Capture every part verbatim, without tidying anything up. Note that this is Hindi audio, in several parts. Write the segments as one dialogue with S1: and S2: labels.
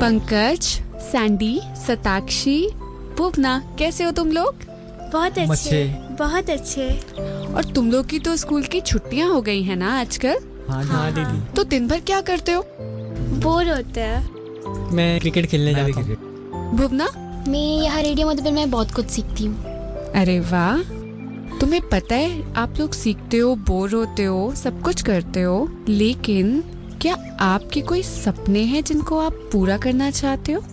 S1: पंकज, सैंडी, सताक्षी, पूपना, कैसे हो तुम लोग?
S2: बहुत अच्छे, बहुत अच्छे।
S1: और तुम लोग की तो स्कूल की छुट्टियां हो गई है ना आजकल?
S3: हाँ हाँ दीदी।
S1: तो दिन भर क्या करते हो?
S2: बोर होते हैं।
S3: मैं क्रिकेट खेलने जाता हूँ।
S1: भुवना?
S4: मैं यहाँ रेडियो मधुबन में बहुत कुछ सीखती हूँ।
S1: अरे वाह, तुम्हें पता है आप लोग सीखते हो, बोर होते हो, सब कुछ करते हो, लेकिन क्या आपके कोई सपने हैं जिनको आप पूरा करना चाहते हो?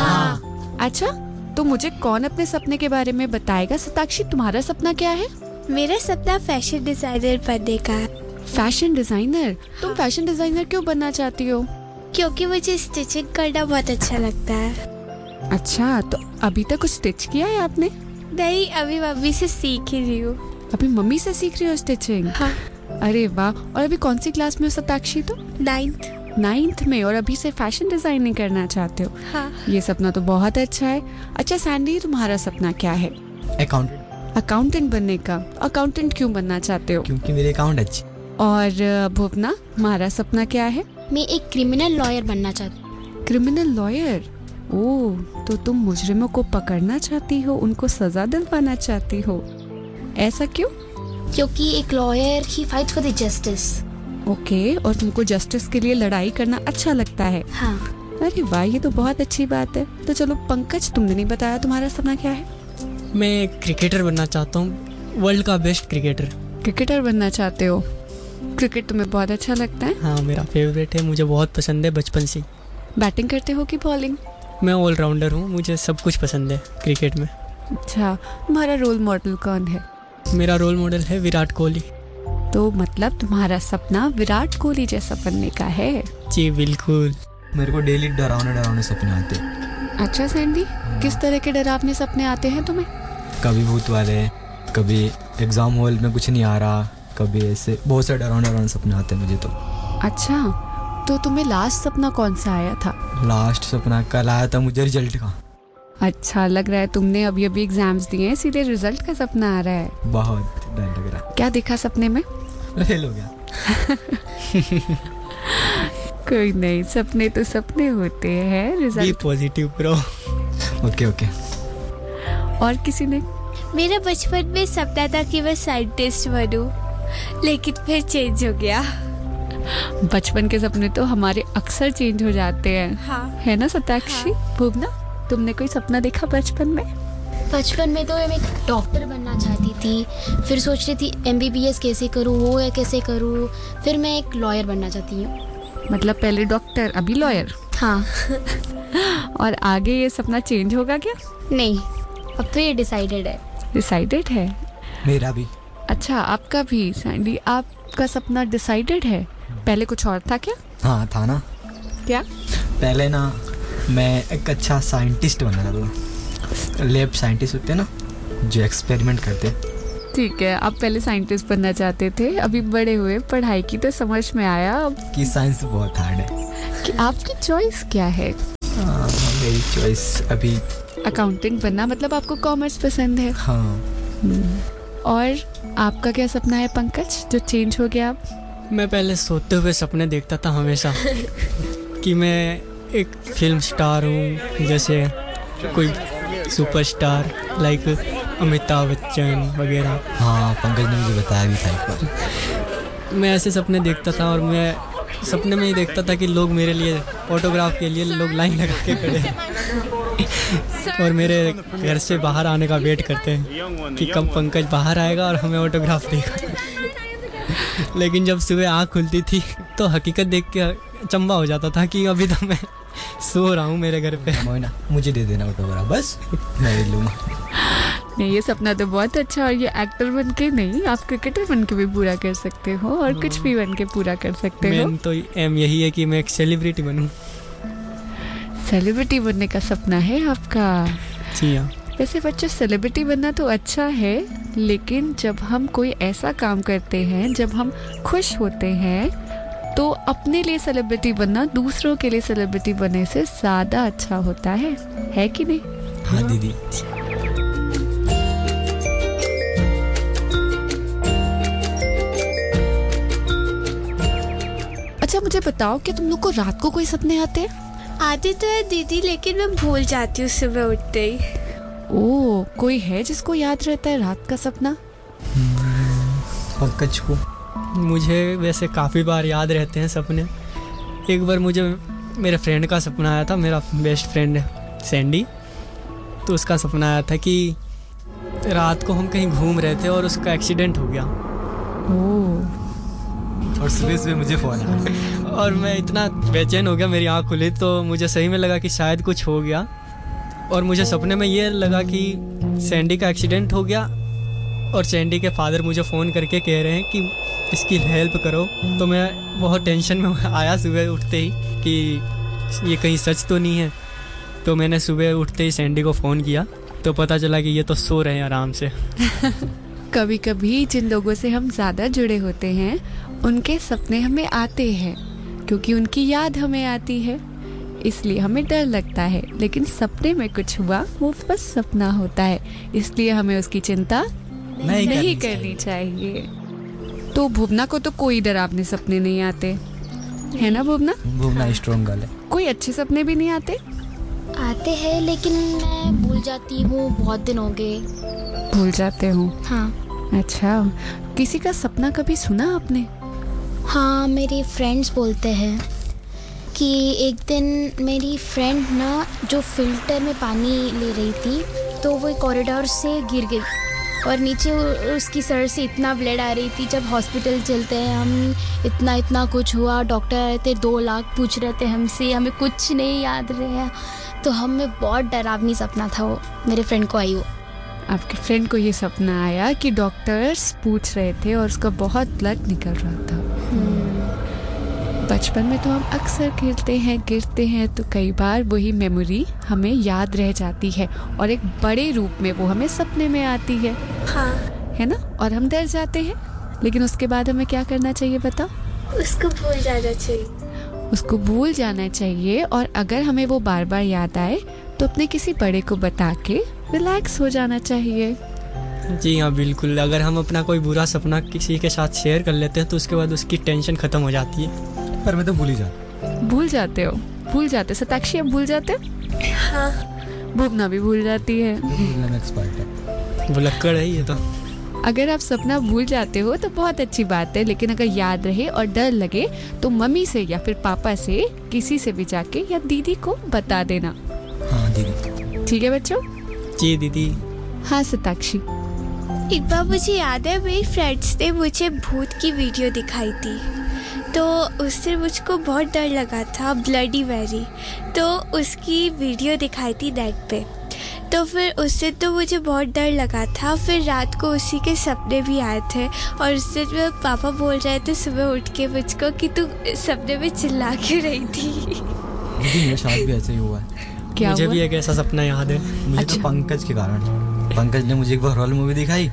S2: हाँ।
S1: अच्छा, तो मुझे कौन अपने सपने के बारे में बताएगा? सताक्षी, तुम्हारा सपना क्या है?
S2: मेरा सपना फैशन डिजाइनर बनने का है।
S1: Fashion designer? तुम फैशन डिजाइनर क्यों बनना चाहती हो?
S2: क्योंकि मुझे स्टिचिंग करना बहुत अच्छा लगता है।
S1: अच्छा, तो अभी तक कुछ स्टिच किया है आपने?
S2: नहीं, अभी मम्मी से सीख ही रही हूँ।
S1: अभी मम्मी से सीख रही हो स्टिचिंग?
S2: हाँ।
S1: अरे वाह, और अभी कौन सी क्लास में हो सताक्षी? तो
S2: नाइन्थ।
S1: नाइन्थ में, और अभी से फैशन डिजाइनिंग करना चाहते हो?
S2: हाँ।
S1: ये सपना तो बहुत अच्छा है। अच्छा सैंडी, तुम्हारा सपना क्या है?
S3: अकाउंटेंट।
S1: अकाउंटेंट बनने का? अकाउंटेंट क्यों बनना चाहते हो?
S3: क्योंकि मेरे अकाउंट अच्छे।
S1: और भुवना, तुम्हारा सपना क्या है?
S4: मैं एक क्रिमिनल लॉयर बनना चाहती हूँ।
S1: Criminal lawyer? ओह, तो तुम मुजरिमों को पकड़ना चाहती हो, उनको सजा दिलवाना चाहती हो, ऐसा क्यों?
S4: क्योंकि एक lawyer he fight for the justice.
S1: Okay, और तुमको जस्टिस के लिए लड़ाई करना अच्छा लगता है?
S4: हाँ।
S1: अरे वाह, ये तो बहुत अच्छी बात है। तो चलो पंकज, तुमने नहीं बताया तुम्हारा सपना क्या है?
S3: मैं क्रिकेटर बनना चाहता हूँ, वर्ल्ड का बेस्ट क्रिकेटर।
S1: क्रिकेटर बनना चाहते हो? क्रिकेट तुम्हें बहुत अच्छा लगता है?
S3: हाँ, मेरा फेवरेट है, मुझे बहुत पसंद है बचपन से।
S1: बैटिंग करते हो कि बॉलिंग?
S3: मैं ऑलराउंडर हूँ, मुझे सब कुछ पसंद है क्रिकेट में।
S1: अच्छा, तुम्हारा रोल मॉडल कौन है?
S3: मेरा रोल मॉडल है विराट कोहली।
S1: तो मतलब तुम्हारा सपना विराट कोहली जैसा बनने का है?
S3: जी बिल्कुल।
S5: मेरे को डेली डरावने डरावने सपने आते हैं।
S1: अच्छा सैंडी, किस तरह के डरावने सपने आते हैं तुम्हें?
S5: कभी भूत वाले, कभी एग्जाम हॉल में कुछ नहीं आ रहा, कभी ऐसे बहुत सारे डरावने डरावने सपने आते हैं मुझे तो।
S1: अच्छा, तो तुम्हें लास्ट सपना कौन सा आया था?
S5: लास्ट सपना कल आया था मुझे रिजल्ट का।
S1: अच्छा, लग रहा है तुमने अभी अभी एग्जाम्स दिए हैं, सीधे रिजल्ट का सपना आ रहा है।
S5: बहुत डर लग रहा है।
S1: क्या देखा सपने में?
S5: फेल हो गया।
S1: कोई नहीं, सपने तो सपने होते हैं। Result
S3: B positive bro.
S5: Okay okay.
S1: और किसी ने?
S2: मेरा बचपन में सपना था कि मैं साइंटिस्ट बनूं, लेकिन फिर चेंज हो गया।
S1: बचपन के सपने तो हमारे अक्सर चेंज हो जाते हैं।
S2: हाँ।
S1: है ना सताक्षी?
S2: हाँ।
S1: भुवना, तुमने कोई सपना देखा बचपन में?
S4: बचपन में तो मैं एक डॉक्टर बनना चाहती थी, फिर सोच रही थी एमबीबीएस कैसे करूँ, वो या कैसे करूँ, फिर मैं एक लॉयर बनना चाहती हूँ।
S1: मतलब पहले डॉक्टर, अभी लॉयर?
S4: हाँ।
S1: और आगे ये सपना चेंज होगा क्या?
S4: नहीं, अब तो ये डिसाइडेड है।
S1: डिसाइडेड है?
S5: मेरा भी।
S1: अच्छा, आपका भी? सैंडी, आपका सपना डिसाइडेड है? पहले कुछ और था क्या?
S5: हाँ था ना।
S1: क्या?
S5: पहले ना मैं एक अच्छा साइंटिस्ट बनना चाहता था। लैब साइंटिस्ट होते हैं ना, जो एक्सपेरिमेंट करते हैं।
S1: ठीक है, आप पहले साइंटिस्ट बनना चाहते थे, अभी बड़े हुए, पढ़ाई की तो समझ में आया अब
S5: कि साइंस बहुत हार्ड है।
S1: कि आपकी चॉइस क्या है?
S5: हाँ, मेरी चॉइस अभी
S1: अकाउंटेंट बनना, मतलब आपको कॉमर्स पसंद है?
S5: हाँ।
S1: और आपका क्या सपना है पंकज, जो चेंज हो गया अब?
S3: मैं पहले सोते हुए सपने देखता था हमेशा कि मैं एक फिल्म स्टार हूँ, जैसे कोई सुपरस्टार लाइक अमिताभ बच्चन वगैरह।
S5: हाँ, पंकज ने मुझे बताया भी था एक बार।
S3: मैं ऐसे सपने देखता था, और मैं सपने में ही देखता था कि लोग मेरे लिए ऑटोग्राफ के लिए लोग लाइन लगा के खड़े हैं और मेरे घर से बाहर आने का वेट करते हैं कि कब पंकज बाहर आएगा और हमें ऑटोग्राफ देगा। लेकिन जब सुबह आँख खुलती थी तो हकीकत देख के अचंभा हो जाता था कि अभी तो मैं सो रहा हूँ मेरे घर पे।
S5: मोइना, मुझे दे देना ऑटोग्राफ, बस मैं ले लूँगा।
S1: नहीं, ये सपना तो बहुत अच्छा, और ये एक्टर बन के नहीं, आप क्रिकेटर बन के भी पूरा कर सकते हो, और कुछ भी बन के पूरा कर सकते हो।
S3: मेन तो एम यही है कि मैं एक सेलिब्रिटी बनूं।
S1: सेलिब्रिटी बनने का सपना है आपका?
S3: जी हाँ।
S1: वैसे बच्चों, सेलिब्रिटी बनना तो अच्छा है, लेकिन जब हम कोई ऐसा काम करते हैं, जब हम खुश होते हैं, तो अपने लिए सेलिब्रिटी बनना दूसरों के लिए सेलिब्रिटी बनने से ज़्यादा अच्छा होता है, है कि नहीं?
S5: हाँ दीदी।
S1: अच्छा मुझे बताओ कि तुम लोग को रात को कोई सपने आते हैं?
S2: आती तो है दीदी, लेकिन मैं भूल जाती हूँ सुबह उठते ही।
S1: ओ, कोई है जिसको याद रहता है रात का सपना?
S5: पंकज को।
S3: मुझे वैसे काफ़ी बार याद रहते हैं सपने। एक बार मुझे मेरे फ्रेंड का सपना आया था, मेरा बेस्ट फ्रेंड है सैंडी, तो उसका सपना आया था कि रात को हम कहीं घूम रहे थे और उसका एक्सीडेंट हो गया।
S1: ओह,
S5: और सुबह सुबह मुझे फ़ोन आया
S3: और मैं इतना बेचैन हो गया, मेरी आँख खुली तो मुझे सही में लगा कि शायद कुछ हो गया। और मुझे सपने में ये लगा कि सैंडी का एक्सीडेंट हो गया और सैंडी के फादर मुझे फ़ोन करके कह रहे हैं कि इसकी हेल्प करो। तो मैं बहुत टेंशन में आया सुबह उठते ही कि ये कहीं सच तो नहीं है। तो मैंने सुबह उठते ही सैंडी को फ़ोन किया तो पता चला कि ये तो सो रहे हैं आराम से।
S1: कभी कभी जिन लोगों से हम ज़्यादा जुड़े होते हैं उनके सपने हमें आते हैं क्योंकि उनकी याद हमें आती है, इसलिए हमें डर लगता है। लेकिन सपने में कुछ हुआ वो बस सपना होता है, इसलिए हमें उसकी चिंता
S5: नहीं,
S1: नहीं करनी चाहिए। तो भुवना को तो कोई डरावने सपने नहीं आते, है ना भुवना?
S5: भुवना स्ट्रॉन्ग गर्ल है।
S1: कोई अच्छे सपने भी नहीं आते?
S4: आते हैं लेकिन मैं भूल जाती हूँ, बहुत दिन हो गए।
S1: भूल जाते हो?
S4: हाँ।
S1: अच्छा, किसी का सपना कभी सुना आपने?
S4: हाँ, मेरे फ्रेंड्स बोलते हैं कि एक दिन मेरी फ्रेंड ना जो फिल्टर में पानी ले रही थी तो वो कॉरिडोर से गिर गई और नीचे उसकी सर से इतना ब्लड आ रही थी। जब हॉस्पिटल चलते हैं हम, इतना इतना कुछ हुआ, डॉक्टर आए थे, दो लाख पूछ रहे थे हमसे, हमें कुछ नहीं याद रहा। तो हमें बहुत डरावनी सपना था वो, मेरे फ्रेंड को आई वो।
S1: आपके फ्रेंड को ये सपना आया कि डॉक्टर्स पूछ रहे थे और उसका बहुत ब्लड निकल रहा था। बचपन में तो हम अक्सर गिरते हैं गिरते हैं तो कई बार वही मेमोरी हमें याद रह जाती है और एक बड़े रूप में वो हमें सपने में आती है।
S2: हाँ,
S1: है ना? और हम डर जाते हैं, लेकिन उसके बाद हमें क्या करना चाहिए बताओ?
S2: उसको भूल जाना चाहिए।
S1: उसको भूल जाना चाहिए और अगर हमें वो बार बार याद आए तो अपने किसी बड़े को बता के रिलैक्स हो जाना चाहिए।
S3: जी हाँ, बिल्कुल। अगर हम अपना कोई बुरा सपना किसी के साथ शेयर कर लेते हैं तो उसके बाद उसकी टेंशन ख़त्म हो जाती है।
S5: पर मैं तो भूल ही जाता।
S1: भूल जाते हो? भूल जाते? सताक्षी अब भूल जाते?
S2: हाँ।
S1: भुवना भी भूल जाती है।
S5: भूलने में एक्सपर्ट है।
S3: भुलक्कड़ है ये तो।
S1: अगर आप सपना भूल जाते हो तो बहुत अच्छी बात है, लेकिन अगर याद रहे और डर लगे तो मम्मी से या फिर पापा से किसी से भी जाके या दीदी को बता देना।
S5: हाँ दीदी।
S1: ठीक है बच्चों?
S3: जी दीदी।
S1: हाँ सताक्षी।
S2: एक बार मुझे याद है मेरी फ्रेंड्स ने मुझे भूत की वीडियो दिखाई थी तो उससे मुझको बहुत डर लगा था, ब्लडी मैरी। तो उसकी वीडियो दिखाई थी नेट पे, तो फिर उससे तो मुझे बहुत डर लगा था। फिर रात को उसी के सपने भी आए थे और उससे जो पापा बोल रहे थे सुबह उठ के मुझको कि तू सपने में चिल्ला क्यों रही थी।
S5: दीदी मेरे साथ भी ऐसे ही हुआ है।
S1: क्या
S3: मुझे
S1: हुआ?
S3: भी एक ऐसा सपना याद है।
S5: मुझे
S1: अच्छा।
S5: तो पंकज के कारण। पंकज ने मुझे एक बार हॉरर मूवी दिखाई,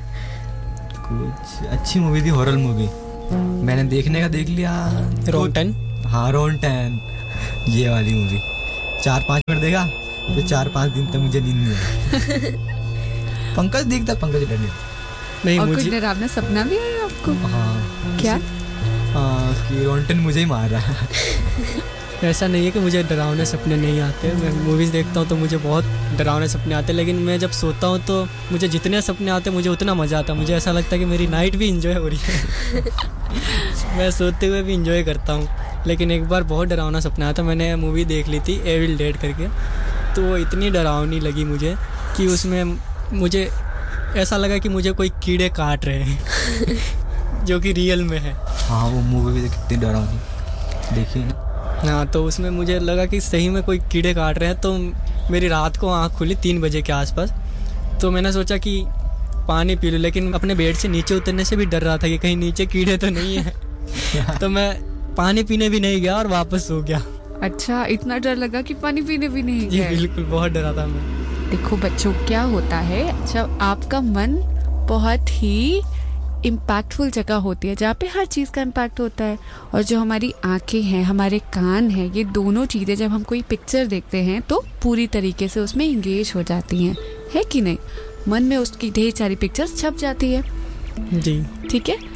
S5: कुछ अच्छी मूवी थी हॉरर मूवी, मैंने देखने का देख लिया।
S3: रोंटन।
S5: हाँ रोंटन, ये वाली मूवी चार पाँच मिनट देखा तो चार पाँच दिन तक मुझे नींद नहीं आई। पंकज दिखता, पंकज डर नहीं।
S3: नहीं
S1: और कुछ
S3: मुझे
S1: डरावना सपना भी आया आपको?
S5: हाँ।
S1: क्या?
S5: हाँ, उसकी रोंटन मुझे ही मार रहा है।
S3: ऐसा नहीं है कि मुझे डरावने सपने नहीं आते। मैं मूवीज़ देखता हूँ तो मुझे बहुत डरावने सपने आते हैं, लेकिन मैं जब सोता हूँ तो मुझे जितने सपने आते हैं मुझे उतना मज़ा आता है। मुझे ऐसा लगता है कि मेरी नाइट भी इंजॉय हो रही है। मैं सोते हुए भी इंजॉय करता हूँ। लेकिन एक बार बहुत डरावना सपना आया था। मैंने मूवी देख ली थी एविल डेड करके, तो वो इतनी डरावनी लगी मुझे कि उसमें मुझे ऐसा लगा कि मुझे कोई कीड़े काट रहे हैं जो कि रियल में है।
S5: हाँ वो मूवी भी कितनी डरावनी देखिए ना।
S3: हाँ, तो उसमें मुझे लगा कि सही में कोई कीड़े काट रहे हैं। तो मेरी रात को आँख खुली तीन बजे के आसपास, तो मैंने सोचा कि पानी पी लूँ, लेकिन अपने बेड से नीचे उतरने से भी डर रहा था कि कहीं नीचे कीड़े तो नहीं है। तो मैं पानी पीने भी नहीं गया और वापस सो गया।
S1: अच्छा, इतना डर लगा कि पानी पीने भी नहीं
S3: जी
S1: गए?
S3: बिल्कुल, बहुत डरा था मैं।
S1: देखो बच्चों, क्या होता है जब आपका मन बहुत ही इम्पैक्टफुल जगह होती है जहाँ पे हर चीज़ का इम्पैक्ट होता है, और जो हमारी आंखें हैं, हमारे कान हैं, ये दोनों चीज़ें जब हम कोई पिक्चर देखते हैं तो पूरी तरीके से उसमें इंगेज हो जाती हैं, है कि नहीं? मन में उसकी ढेर सारी पिक्चर्स छप जाती है।
S3: जी
S1: ठीक है,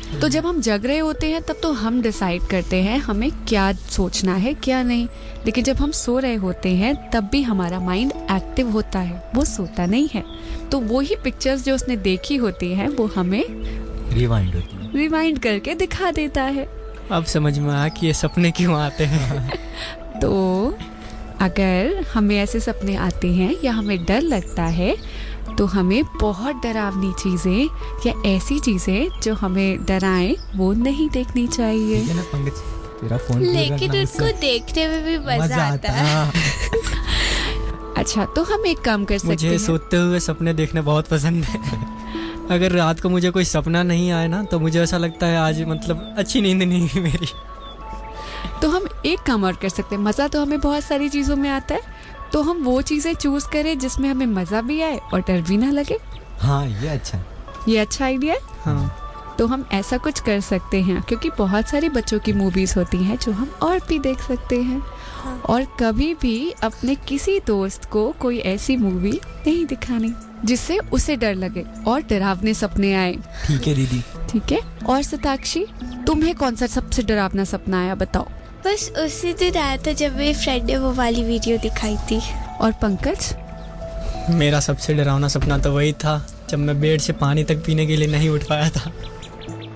S1: तो जब हम जग रहे होते हैं तब तो हम डिसाइड करते हैं हमें क्या सोचना है क्या नहीं, लेकिन जब हम सो रहे होते हैं तब भी हमारा माइंड एक्टिव होता है, वो सोता नहीं है। तो वही पिक्चर्स जो उसने देखी होती हैं वो हमें
S5: रिवाइंड होती है,
S1: रिवाइंड करके दिखा देता है।
S3: अब समझ में आया कि ये सपने क्यों आते हैं।
S1: तो अगर हमें ऐसे सपने आते हैं या हमें डर लगता है तो हमें बहुत डरावनी चीज़ें या ऐसी चीज़ें जो हमें डराएं वो नहीं देखनी चाहिए।
S5: ठीक है ना पंकज, तेरा फोन
S2: लेकिन उनको देखने में भी मजा आता है।
S1: अच्छा, तो हम एक काम कर सकते
S3: मुझे
S1: हैं।
S3: सोते हुए सपने देखना बहुत पसंद है। अगर रात को मुझे कोई सपना नहीं आए ना तो मुझे ऐसा लगता है आज मतलब अच्छी नींद नहीं हुई मेरी।
S1: तो हम एक काम और कर सकते हैं, मज़ा तो हमें बहुत सारी चीज़ों में आता है, तो हम वो चीज़ें चूज करें जिसमें हमें मज़ा भी आए और डर भी ना लगे।
S5: हाँ ये अच्छा,
S1: ये अच्छा आइडिया है।
S3: हाँ,
S1: तो हम ऐसा कुछ कर सकते हैं क्योंकि बहुत सारी बच्चों की मूवीज होती हैं जो हम और भी देख सकते हैं। हाँ। और कभी भी अपने किसी दोस्त को कोई ऐसी मूवी नहीं दिखानी जिससे उसे डर लगे और डरावने सपने आए।
S5: ठीक है दीदी।
S1: ठीक है। और सताक्षी, तुम्हें कौन सा सबसे डरावना सपना आया बताओ?
S2: बस उसी दिन आया था जब मेरी फ्रेंड ने वो वाली वीडियो दिखाई थी।
S1: और पंकज?
S3: मेरा सबसे डरावना सपना तो वही था जब मैं बेड से पानी तक पीने के लिए नहीं उठ पाया था।